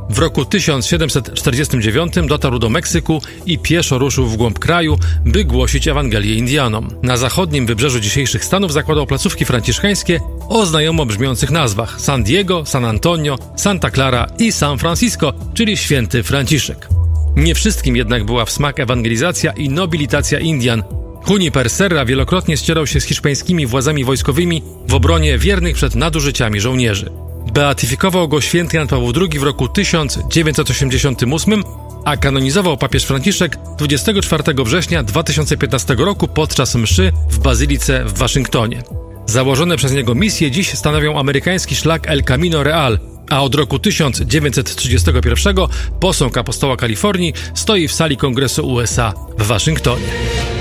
W roku 1749 dotarł do Meksyku i pieszo ruszył w głąb kraju, by głosić Ewangelię Indianom. Na zachodnim wybrzeżu dzisiejszych Stanów zakładał placówki franciszkańskie o znajomo brzmiących nazwach: San Diego, San Antonio, Santa Clara i San Francisco, czyli Święty Franciszek. Nie wszystkim jednak była w smak ewangelizacja i nobilitacja Indian. Juniper Serra wielokrotnie ścierał się z hiszpańskimi władzami wojskowymi w obronie wiernych przed nadużyciami żołnierzy. Beatyfikował go święty Jan Paweł II w roku 1988, a kanonizował papież Franciszek 24 września 2015 roku podczas mszy w bazylice w Waszyngtonie. Założone przez niego misje dziś stanowią amerykański szlak El Camino Real, a od roku 1931 posąg apostoła Kalifornii stoi w sali Kongresu USA w Waszyngtonie.